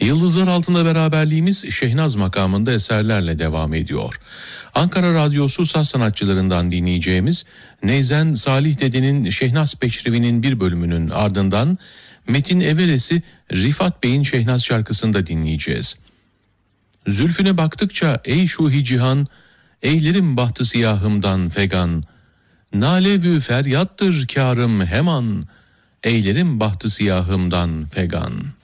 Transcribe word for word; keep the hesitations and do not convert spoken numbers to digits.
Yıldızlar altında beraberliğimiz Şehnaz makamında eserlerle devam ediyor. Ankara Radyosu saz sanatçılarından dinleyeceğimiz Neyzen Salih Dede'nin Şehnaz Peşrevi'nin bir bölümünün ardından Metin Eveles'i Rifat Bey'in Şehnaz şarkısında dinleyeceğiz. Zülfüne baktıkça ey şuhi cihan, eylerim bahtı siyahımdan fegan, nalevü feryattır kârım heman, eylerim bahtı siyahımdan fegan.